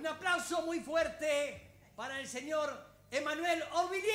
aplauso muy fuerte para el señor Emanuel Orbilier.